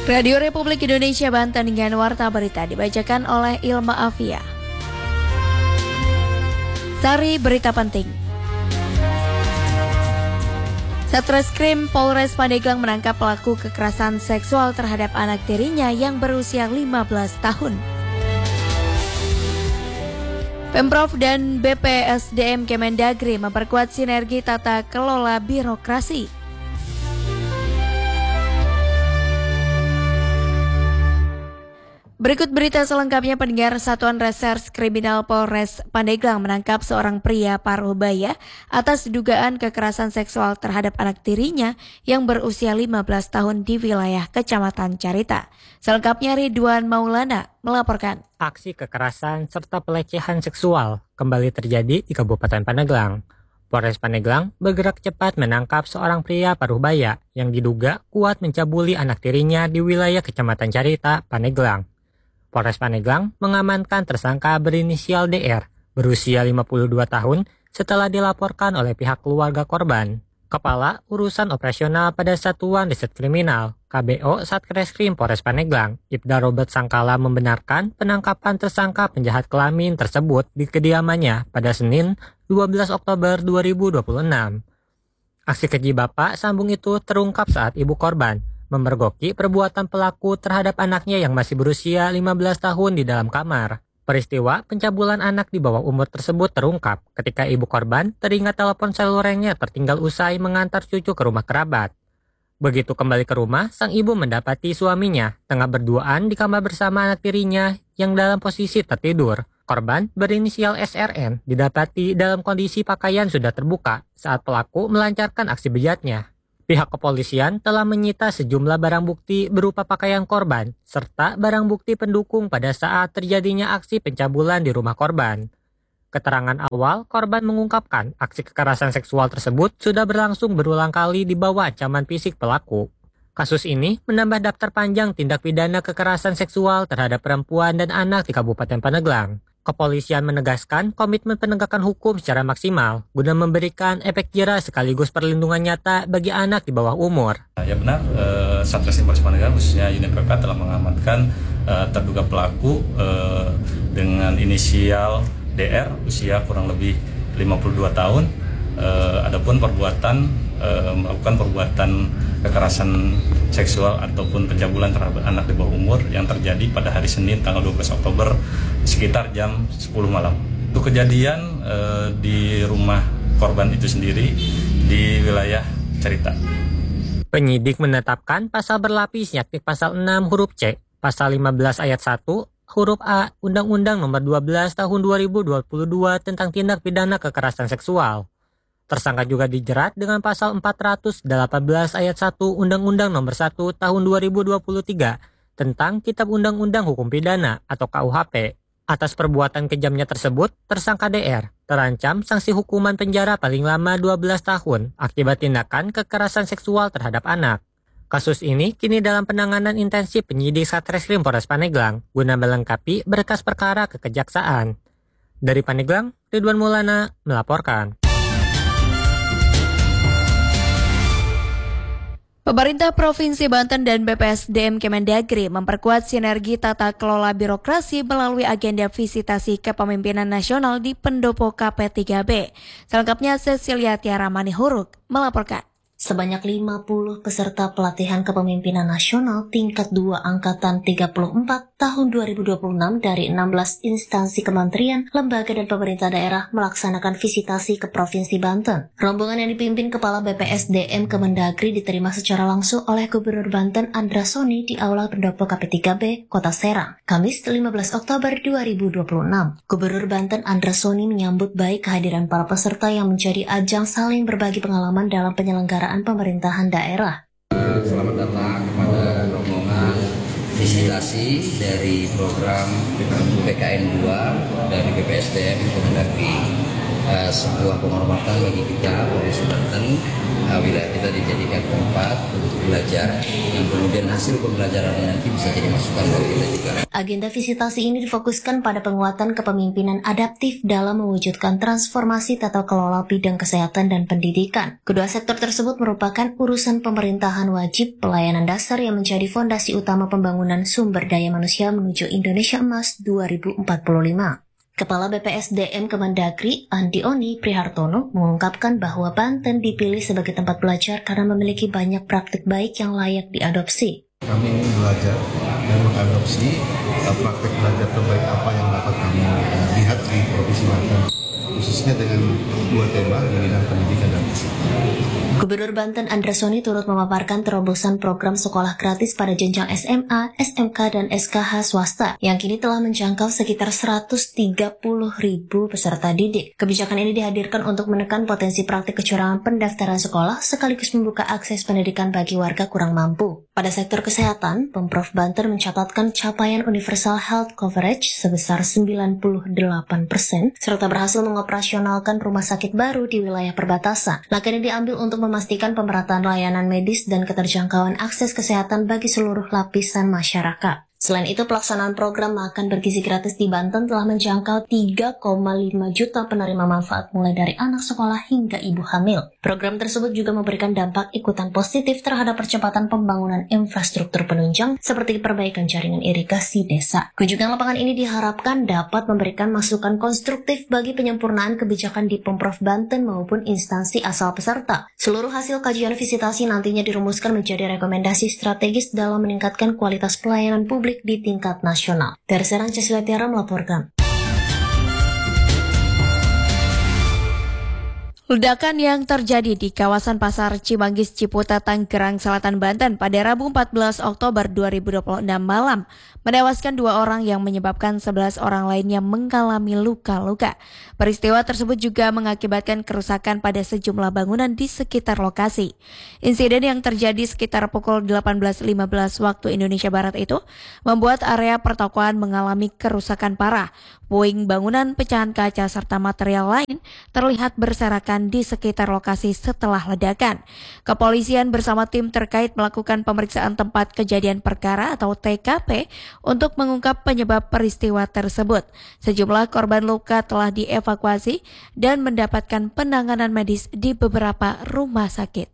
Radio Republik Indonesia Banten dengan Warta Berita dibacakan oleh Ilma Afia. Sari berita penting. Satreskrim Polres Pandeglang menangkap pelaku kekerasan seksual terhadap anak tirinya yang berusia 15 tahun. Pemprov dan BPSDM Kemendagri memperkuat sinergi tata kelola birokrasi. Berikut berita selengkapnya. Pendengar, Satuan Reserse Kriminal Polres Pandeglang menangkap seorang pria Parubaya atas dugaan kekerasan seksual terhadap anak tirinya yang berusia 15 tahun di wilayah Kecamatan Carita. Selengkapnya Ridwan Maulana melaporkan. Aksi kekerasan serta pelecehan seksual kembali terjadi di Kabupaten Pandeglang. Polres Pandeglang bergerak cepat menangkap seorang pria Parubaya yang diduga kuat mencabuli anak tirinya di wilayah Kecamatan Carita, Pandeglang. Polres Pandeglang mengamankan tersangka berinisial DR berusia 52 tahun setelah dilaporkan oleh pihak keluarga korban. Kepala Urusan Operasional pada Satuan Riset Kriminal KBO Satreskrim Polres Pandeglang, Ibda Robert Sangkala membenarkan penangkapan tersangka penjahat kelamin tersebut di kediamannya pada Senin 12 Oktober 2026. Aksi keji bapak sambung itu terungkap saat ibu korban memergoki perbuatan pelaku terhadap anaknya yang masih berusia 15 tahun di dalam kamar. Peristiwa pencabulan anak di bawah umur tersebut terungkap ketika ibu korban teringat telepon selulernya tertinggal usai mengantar cucu ke rumah kerabat. Begitu kembali ke rumah, sang ibu mendapati suaminya tengah berduaan di kamar bersama anak tirinya yang dalam posisi tertidur. Korban berinisial SRN didapati dalam kondisi pakaian sudah terbuka saat pelaku melancarkan aksi bejatnya. Pihak kepolisian telah menyita sejumlah barang bukti berupa pakaian korban, serta barang bukti pendukung pada saat terjadinya aksi pencabulan di rumah korban. Keterangan awal, korban mengungkapkan aksi kekerasan seksual tersebut sudah berlangsung berulang kali di bawah ancaman fisik pelaku. Kasus ini menambah daftar panjang tindak pidana kekerasan seksual terhadap perempuan dan anak di Kabupaten Pandeglang. Kepolisian menegaskan komitmen penegakan hukum secara maksimal guna memberikan efek jera sekaligus perlindungan nyata bagi anak di bawah umur. Ya benar, Satreskrim Polres Pandeglang khususnya unit PP telah mengamankan terduga pelaku dengan inisial DR usia kurang lebih 52 tahun. Adapun melakukan perbuatan kekerasan seksual ataupun pencabulan terhadap anak di bawah umur yang terjadi pada hari Senin tanggal 12 Oktober sekitar jam 10 malam. Itu kejadian di rumah korban itu sendiri di wilayah Carita. Penyidik menetapkan pasal berlapis yakni pasal 6 huruf C, pasal 15 ayat 1, huruf A, Undang-Undang Nomor 12 Tahun 2022 tentang tindak pidana kekerasan seksual. Tersangka juga dijerat dengan pasal 418 ayat 1 Undang-Undang Nomor 1 Tahun 2023 tentang Kitab Undang-Undang Hukum Pidana atau KUHP. Atas perbuatan kejamnya tersebut, tersangka DR terancam sanksi hukuman penjara paling lama 12 tahun akibat tindakan kekerasan seksual terhadap anak. Kasus ini kini dalam penanganan intensif penyidik Satreskrim Polres Pandeglang guna melengkapi berkas perkara ke Kejaksaan. Dari Pandeglang, Ridwan Maulana melaporkan. Pemerintah Provinsi Banten dan BPSDM Kemendagri memperkuat sinergi tata kelola birokrasi melalui agenda visitasi kepemimpinan nasional di Pendopo KP3B. Selengkapnya Cecilia Tiara Manihuruk melaporkan. Sebanyak 50 peserta pelatihan kepemimpinan nasional tingkat 2 Angkatan 34 tahun 2026 dari 16 instansi kementerian, lembaga dan pemerintah daerah melaksanakan visitasi ke Provinsi Banten. Rombongan yang dipimpin Kepala BPSDM Kemendagri diterima secara langsung oleh Gubernur Banten Andra Soni di Aula Pendopo KP3B, Kota Serang, Kamis 15 Oktober 2026. Gubernur Banten Andra Soni menyambut baik kehadiran para peserta yang menjadi ajang saling berbagi pengalaman dalam penyelenggaraan pemerintahan daerah. Selamat datang kepada rombongan visitasi dari program PKN 2 dari BPSDM Kemendagri. sebuah penghormatan bagi kita Polres Banten. Wilayah kita dijadikan tempat untuk belajar yang kemudian hasil pembelajarannya nanti bisa jadi masukan bagi kita juga. Agenda visitasi ini difokuskan pada penguatan kepemimpinan adaptif dalam mewujudkan transformasi tata kelola bidang kesehatan dan pendidikan. Kedua sektor tersebut merupakan urusan pemerintahan wajib pelayanan dasar yang menjadi fondasi utama pembangunan sumber daya manusia menuju Indonesia Emas 2045. Kepala BPSDM Kemendagri, Andi Oni Prihartono, mengungkapkan bahwa Banten dipilih sebagai tempat belajar karena memiliki banyak praktik baik yang layak diadopsi. Kami ingin belajar dan mengadopsi praktik belajar terbaik apa yang dapat kami lihat di Provinsi Banten, khususnya dengan dua tema di bidang pendidikan dan kesehatan. Gubernur Banten Andresoni turut memaparkan terobosan program sekolah gratis pada jenjang SMA, SMK, dan SKH swasta yang kini telah menjangkau sekitar 130.000 peserta didik. Kebijakan ini dihadirkan untuk menekan potensi praktik kecurangan pendaftaran sekolah sekaligus membuka akses pendidikan bagi warga kurang mampu. Pada sektor kesehatan, Pemprov Banten mencatatkan capaian universal health coverage sebesar 98% serta berhasil mengoperasionalkan rumah sakit baru di wilayah perbatasan. Langkah ini diambil untuk memastikan pemerataan layanan medis dan keterjangkauan akses kesehatan bagi seluruh lapisan masyarakat. Selain itu, pelaksanaan program makan bergizi gratis di Banten telah menjangkau 3,5 juta penerima manfaat mulai dari anak sekolah hingga ibu hamil. Program tersebut juga memberikan dampak ikutan positif terhadap percepatan pembangunan infrastruktur penunjang seperti perbaikan jaringan irigasi desa. Kunjungan lapangan ini diharapkan dapat memberikan masukan konstruktif bagi penyempurnaan kebijakan di Pemprov Banten maupun instansi asal peserta. Seluruh hasil kajian visitasi nantinya dirumuskan menjadi rekomendasi strategis dalam meningkatkan kualitas pelayanan publik di tingkat nasional. Dari Serang, Cecilia Tiara melaporkan. Ledakan yang terjadi di kawasan Pasar Cimanggis, Ciputat, Tangerang Selatan, Banten pada Rabu 14 Oktober 2026 malam menewaskan 2 orang yang menyebabkan 11 orang lainnya mengalami luka-luka. Peristiwa tersebut juga mengakibatkan kerusakan pada sejumlah bangunan di sekitar lokasi. Insiden yang terjadi sekitar pukul 18.15 waktu Indonesia Barat itu membuat area pertokoan mengalami kerusakan parah. Puing bangunan, pecahan kaca, serta material lain terlihat berserakan di sekitar lokasi setelah ledakan. Kepolisian bersama tim terkait melakukan pemeriksaan tempat kejadian perkara atau TKP untuk mengungkap penyebab peristiwa tersebut. Sejumlah korban luka telah dievakuasi dan mendapatkan penanganan medis di beberapa rumah sakit.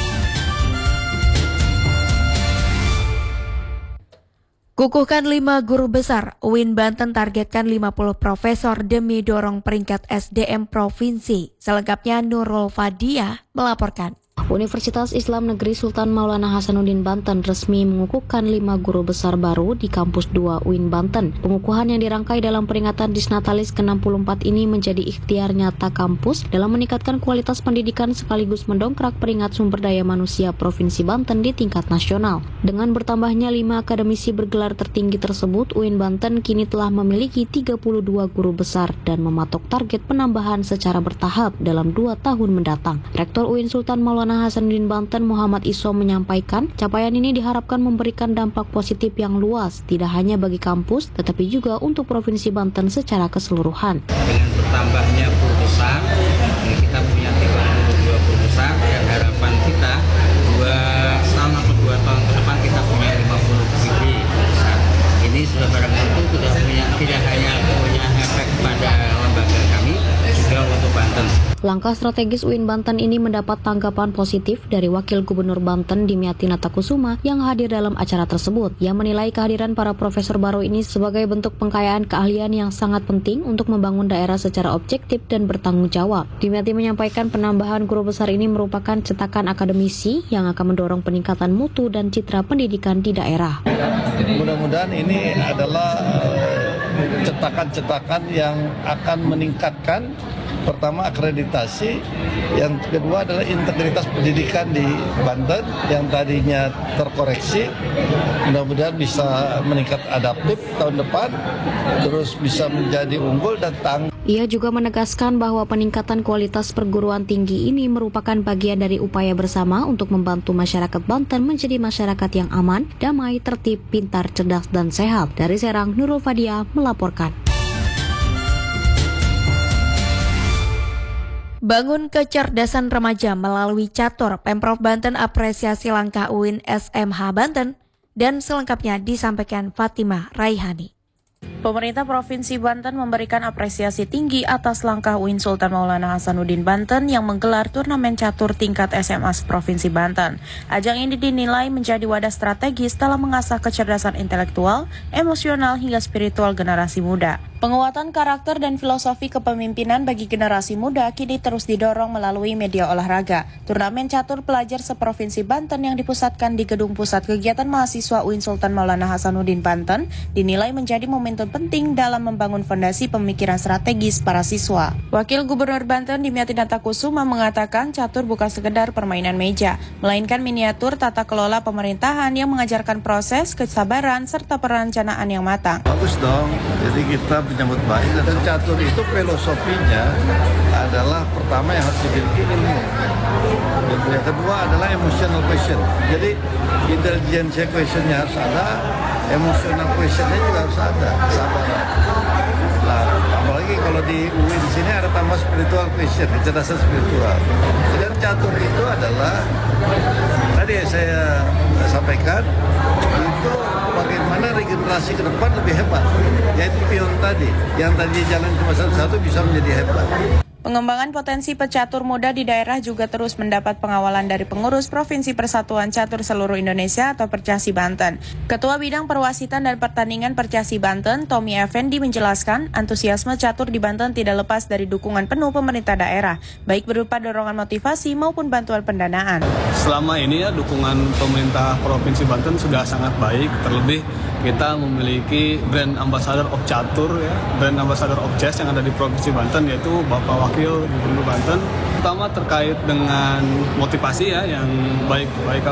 Kukuhkan 5 guru besar, UIN Banten targetkan 50 profesor demi dorong peringkat SDM provinsi. Selengkapnya Nurul Fadia melaporkan. Universitas Islam Negeri Sultan Maulana Hasanuddin Banten resmi mengukuhkan 5 guru besar baru di kampus 2 UIN Banten. Pengukuhan yang dirangkai dalam peringatan Disnatalis ke-64 ini menjadi ikhtiar nyata kampus dalam meningkatkan kualitas pendidikan sekaligus mendongkrak peringkat sumber daya manusia Provinsi Banten di tingkat nasional. Dengan bertambahnya 5 akademisi bergelar tertinggi tersebut, UIN Banten kini telah memiliki 32 guru besar dan mematok target penambahan secara bertahap dalam 2 tahun mendatang. Rektor UIN Sultan Maulana Hasanuddin Banten Muhammad Isom menyampaikan capaian ini diharapkan memberikan dampak positif yang luas tidak hanya bagi kampus tetapi juga untuk Provinsi Banten secara keseluruhan. Dengan bertambahnya guru besar, kita punya 32 guru besar dan harapan kita 2 tahun atau 2 tahun ke depan kita punya 50 guru besar. Ini sudah barang tentu tidak hanya punya efek pada lembaga kami, juga untuk Banten. Langkah strategis UIN Banten ini mendapat tanggapan positif dari Wakil Gubernur Banten Dimyati Natakusuma yang hadir dalam acara tersebut. Ia menilai kehadiran para profesor baru ini sebagai bentuk pengkayaan keahlian yang sangat penting untuk membangun daerah secara objektif dan bertanggung jawab. Dimyati menyampaikan penambahan guru besar ini merupakan cetakan akademisi yang akan mendorong peningkatan mutu dan citra pendidikan di daerah. Mudah-mudahan ini adalah cetakan-cetakan yang akan meningkatkan pertama akreditasi, yang kedua adalah integritas pendidikan di Banten yang tadinya terkoreksi, mudah-mudahan bisa meningkat adaptif tahun depan, terus bisa menjadi unggul dan tangguh. Ia juga menegaskan bahwa peningkatan kualitas perguruan tinggi ini merupakan bagian dari upaya bersama untuk membantu masyarakat Banten menjadi masyarakat yang aman, damai, tertib, pintar, cerdas, dan sehat. Dari Serang, Nurul Fadia melaporkan. Bangun kecerdasan remaja melalui catur, Pemprov Banten apresiasi langkah UIN SMH Banten, dan selengkapnya disampaikan Fatimah Raihani. Pemerintah Provinsi Banten memberikan apresiasi tinggi atas langkah UIN Sultan Maulana Hasanuddin Banten yang menggelar turnamen catur tingkat SMA Provinsi Banten. Ajang ini dinilai menjadi wadah strategis dalam mengasah kecerdasan intelektual, emosional hingga spiritual generasi muda. Penguatan karakter dan filosofi kepemimpinan bagi generasi muda kini terus didorong melalui media olahraga. Turnamen catur pelajar seprovinsi Banten yang dipusatkan di Gedung Pusat Kegiatan Mahasiswa UIN Sultan Maulana Hasanuddin Banten dinilai menjadi momentum penting dalam membangun fondasi pemikiran strategis para siswa. Wakil Gubernur Banten Dimyati Natakusuma mengatakan catur bukan sekedar permainan meja, melainkan miniatur tata kelola pemerintahan yang mengajarkan proses, kesabaran, serta perencanaan yang matang. Bagus dong, jadi kita menyambut baik. Dan catur itu filosofinya adalah pertama yang harus dimiliki ilmu. Yang kedua adalah emotional question. Jadi intelligence questionnya harus ada, emotional questionnya juga harus ada, kesabaran. Nah, apalagi kalau di UIN di sini ada tambah spiritual question, kecerdasan spiritual. Dan catur itu adalah tadi saya sampaikan itu bagaimana regenerasi ke depan lebih hebat, yaitu pion tadi, yang tadi jalan cuma satu-satu bisa menjadi hebat. Pengembangan potensi pecatur muda di daerah juga terus mendapat pengawalan dari pengurus Provinsi Persatuan Catur Seluruh Indonesia atau Percasi Banten. Ketua Bidang Perwasitan dan Pertandingan Percasi Banten, Tommy Effendi menjelaskan, antusiasme catur di Banten tidak lepas dari dukungan penuh pemerintah daerah, baik berupa dorongan motivasi maupun bantuan pendanaan. Selama ini dukungan pemerintah Provinsi Banten sudah sangat baik, terlebih kita memiliki brand ambassador of catur, brand ambassador of chess yang ada di Provinsi Banten, yaitu Bapak Wakil Gubernur Banten. Pertama terkait dengan motivasi yang baik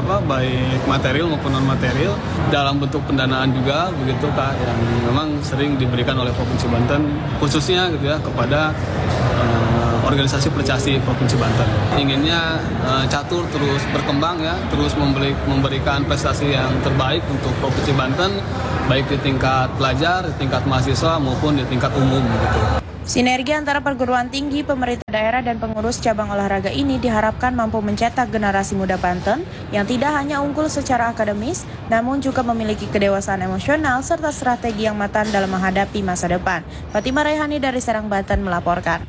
material maupun non material dalam bentuk pendanaan juga begitu Kak, yang memang sering diberikan oleh Provinsi Banten khususnya kepada organisasi Percasi Provinsi Banten. Inginnya catur terus berkembang terus memberikan prestasi yang terbaik untuk Provinsi Banten, baik di tingkat pelajar, di tingkat mahasiswa maupun di tingkat umum gitu. Sinergi antara perguruan tinggi, pemerintah daerah, dan pengurus cabang olahraga ini diharapkan mampu mencetak generasi muda Banten yang tidak hanya unggul secara akademis, namun juga memiliki kedewasaan emosional serta strategi yang matang dalam menghadapi masa depan. Fatimah Raihani dari Serang, Banten melaporkan.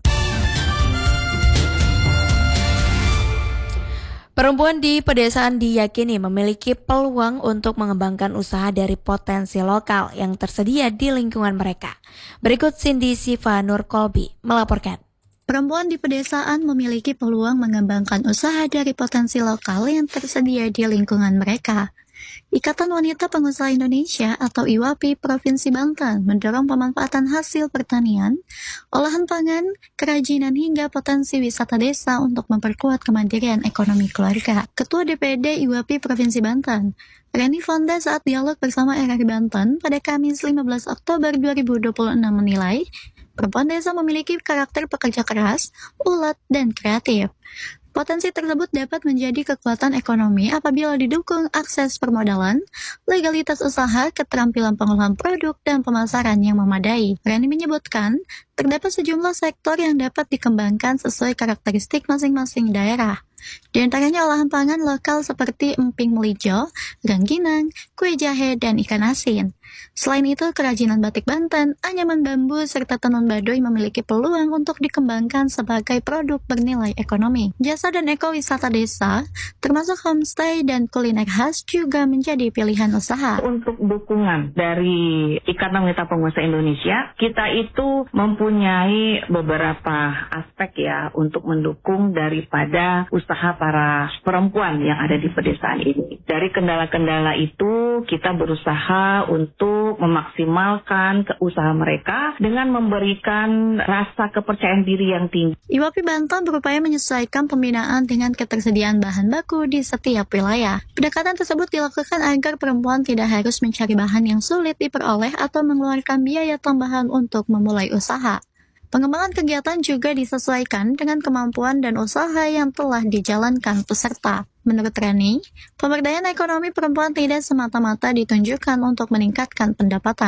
Perempuan di pedesaan diyakini memiliki peluang untuk mengembangkan usaha dari potensi lokal yang tersedia di lingkungan mereka. Berikut Cindy Siva Nur Kolbi melaporkan. Perempuan di pedesaan memiliki peluang mengembangkan usaha dari potensi lokal yang tersedia di lingkungan mereka. Ikatan Wanita Pengusaha Indonesia atau IWAPI Provinsi Banten mendorong pemanfaatan hasil pertanian, olahan pangan, kerajinan hingga potensi wisata desa untuk memperkuat kemandirian ekonomi keluarga. Ketua DPD IWAPI Provinsi Banten, Reni Fonda saat dialog bersama RRI Banten pada Kamis 15 Oktober 2026 menilai, perempuan desa memiliki karakter pekerja keras, ulet, dan kreatif. Potensi tersebut dapat menjadi kekuatan ekonomi apabila didukung akses permodalan, legalitas usaha, keterampilan pengolahan produk, dan pemasaran yang memadai. Reni menyebutkan, terdapat sejumlah sektor yang dapat dikembangkan sesuai karakteristik masing-masing daerah. Di antaranya olahan pangan lokal seperti emping melijo, rengginang, kue jahe, dan ikan asin. Selain itu, kerajinan batik Banten, anyaman bambu, serta tenun baduy memiliki peluang untuk dikembangkan sebagai produk bernilai ekonomi. Jasa dan ekowisata desa, termasuk homestay dan kuliner khas juga menjadi pilihan usaha. Untuk dukungan dari Ikatan Wanita Pengusaha Indonesia, kita itu mempunyai beberapa aspek untuk mendukung daripada usaha para perempuan yang ada di pedesaan ini. Dari kendala-kendala itu, kita berusaha untuk memaksimalkan usaha mereka dengan memberikan rasa kepercayaan diri yang tinggi. IWAPI Banten berupaya menyesuaikan pembinaan dengan ketersediaan bahan baku di setiap wilayah. Pendekatan tersebut dilakukan agar perempuan tidak harus mencari bahan yang sulit diperoleh atau mengeluarkan biaya tambahan untuk memulai usaha. Pengembangan kegiatan juga disesuaikan dengan kemampuan dan usaha yang telah dijalankan peserta. Menurut Reni, pemberdayaan ekonomi perempuan tidak semata-mata ditunjukkan untuk meningkatkan pendapatan.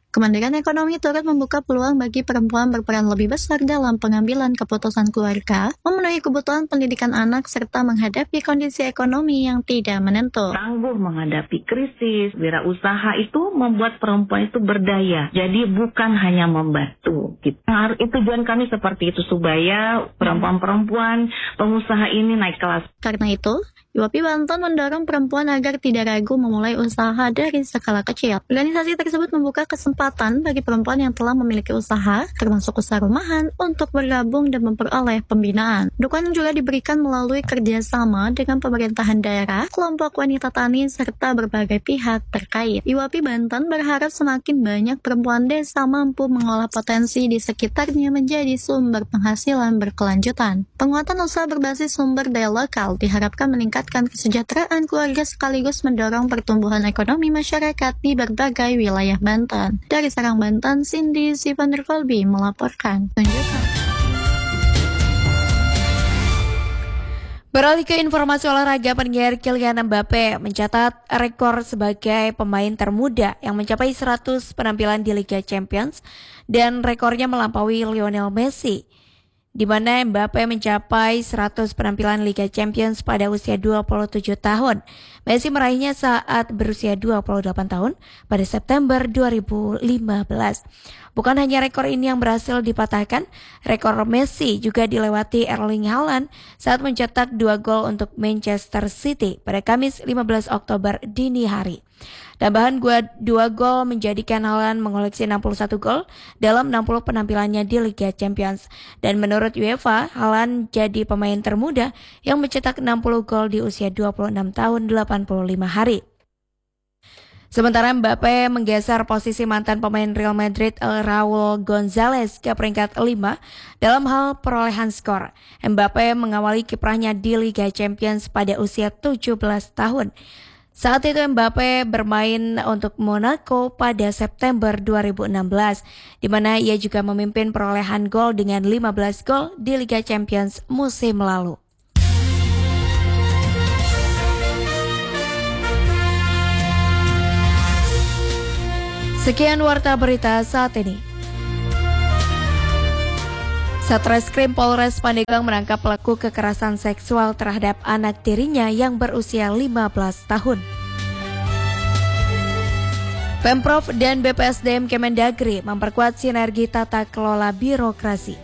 Kementerian Ekonomi turut membuka peluang bagi perempuan berperan lebih besar dalam pengambilan keputusan keluarga, memenuhi kebutuhan pendidikan anak, serta menghadapi kondisi ekonomi yang tidak menentu. Tangguh menghadapi krisis, wirausaha itu membuat perempuan itu berdaya. Jadi bukan hanya membantu. Itu tujuan kami seperti itu, supaya perempuan-perempuan pengusaha ini naik kelas. Karena itu, IWAPI Banten mendorong perempuan agar tidak ragu memulai usaha dari skala kecil. Organisasi tersebut membuka kesempatan bagi perempuan yang telah memiliki usaha, termasuk usaha rumahan, untuk bergabung dan memperoleh pembinaan. Dukungan juga diberikan melalui kerjasama dengan pemerintahan daerah, kelompok wanita tani, serta berbagai pihak terkait. IWAPI Banten berharap semakin banyak perempuan desa mampu mengolah potensi di sekitarnya menjadi sumber penghasilan berkelanjutan. Penguatan usaha berbasis sumber daya lokal diharapkan meningkatkan kesejahteraan keluarga sekaligus mendorong pertumbuhan ekonomi masyarakat di berbagai wilayah Banten. Dari Serang, Banten, Cindy Sivanderkolbi melaporkan. Beralih ke informasi olahraga, penyiar Kylian Mbappe mencatat rekor sebagai pemain termuda yang mencapai 100 penampilan di Liga Champions dan rekornya melampaui Lionel Messi, di mana Mbappe mencapai 100 penampilan Liga Champions pada usia 27 tahun. Messi meraihnya saat berusia 28 tahun pada September 2015. Bukan hanya rekor ini yang berhasil dipatahkan, rekor Messi juga dilewati Erling Haaland saat mencetak 2 gol untuk Manchester City pada Kamis 15 Oktober dini hari. Tambahan 2 gol menjadikan Haaland mengoleksi 61 gol dalam 60 penampilannya di Liga Champions. Dan menurut UEFA, Haaland jadi pemain termuda yang mencetak 60 gol di usia 26 tahun 85 hari. Sementara Mbappe menggeser posisi mantan pemain Real Madrid Raul Gonzalez ke peringkat 5 dalam hal perolehan skor. Mbappe mengawali kiprahnya di Liga Champions pada usia 17 tahun. Saat itu Mbappe bermain untuk Monaco pada September 2016, di mana ia juga memimpin perolehan gol dengan 15 gol di Liga Champions musim lalu. Sekian warta berita saat ini. Satreskrim Polres Pandeglang menangkap pelaku kekerasan seksual terhadap anak tirinya yang berusia 15 tahun. Pemprov dan BPSDM Kemendagri memperkuat sinergi tata kelola birokrasi.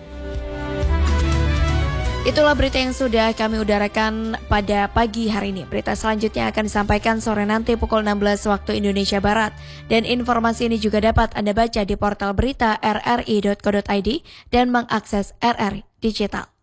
Itulah berita yang sudah kami udarakan pada pagi hari ini. Berita selanjutnya akan disampaikan sore nanti pukul 16 waktu Indonesia Barat. Dan informasi ini juga dapat Anda baca di portal berita rri.co.id dan mengakses RRI Digital.